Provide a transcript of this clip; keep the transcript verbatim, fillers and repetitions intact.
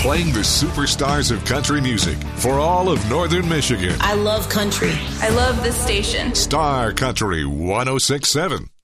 playing the superstars of country music for all of Northern Michigan. I love country. I love this station. Star Country one oh six point seven.